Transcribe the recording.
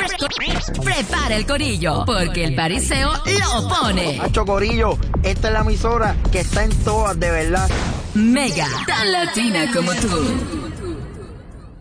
Prepara el corillo, porque el pariseo lo pone. Hacho Corillo, esta es la emisora que está en todas, de verdad. Mega, tan latina como tú.